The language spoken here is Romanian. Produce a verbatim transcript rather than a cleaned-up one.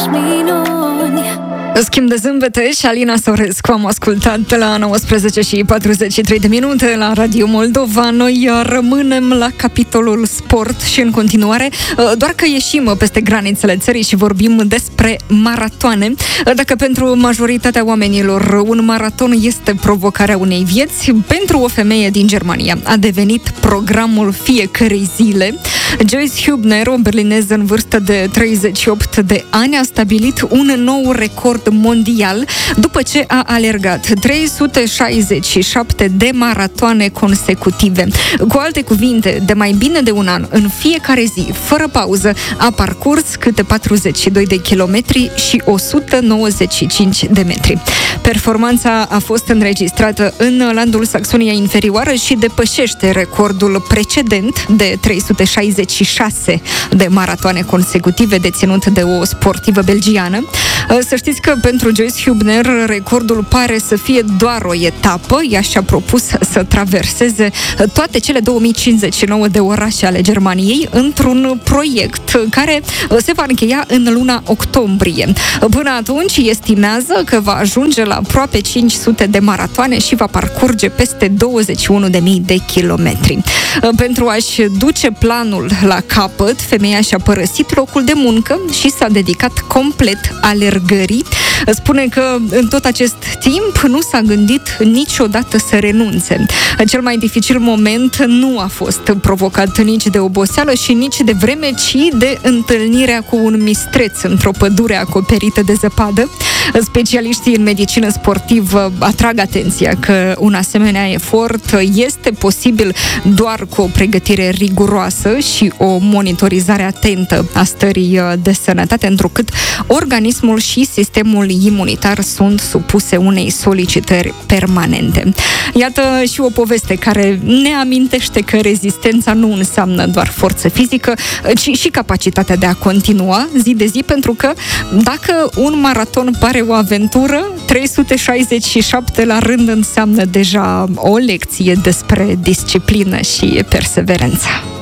Schimb de zâmbete și Alina Sorescu am ascultat la nouăsprezece și patruzeci și trei de minute la Radio Moldova. Noi rămânem la capitolul sport și în continuare, doar că ieșim peste granițele țării și vorbim despre maratoane. Dacă pentru majoritatea oamenilor un maraton este provocarea unei vieți, pentru o femeie din Germania a devenit programul fiecărei zile. Joyce Hübner, o berlineză în vârstă de treizeci și opt de ani, a stabilit un nou record mondial după ce a alergat trei sute șaizeci și șapte de maratoane consecutive. Cu alte cuvinte, de mai bine de un an, în fiecare zi, fără pauză, a parcurs câte patruzeci și doi de kilometri și o sută nouăzeci și cinci de metri. Performanța a fost înregistrată în landul Saxonia Inferioară și depășește recordul precedent de trei sute șaizeci și șase de maratoane consecutive deținut de o sportivă belgiană. Să știți că pentru Joyce Hübner recordul pare să fie doar o etapă. Ea și-a propus să traverseze toate cele două mii cincizeci și nouă de orașe ale Germaniei într-un proiect care se va încheia în luna octombrie. Până atunci, estimează că va ajunge la aproape cinci sute de maratoane și va parcurge peste douăzeci și unu de mii de kilometri. Pentru a-și duce planul la capăt, femeia și-a părăsit locul de muncă și s-a dedicat complet alergării. Spune că în tot acest timp nu s-a gândit niciodată să renunțe. Cel mai dificil moment nu a fost provocat nici de oboseală și nici de vreme, ci de întâlnirea cu un mistreț într-o pădure acoperită de zăpadă. Specialiștii în medicină sportivă atrag atenția că un asemenea efort este posibil doar cu o pregătire riguroasă și o monitorizare atentă a stării de sănătate, întrucât organismul și sistemul imunitar sunt supuse unei solicitări permanente. Iată și o poveste care ne amintește că rezistența nu înseamnă doar forță fizică, ci și capacitatea de a continua zi de zi, pentru că dacă un maraton pare o aventură, trei sute șaizeci și șapte la rând înseamnă deja o lecție despre disciplină și perseverență.